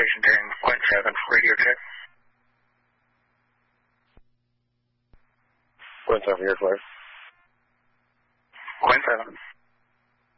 information during Gwen 7 for radio check. Gwen 7, you're clear. Gwen 7.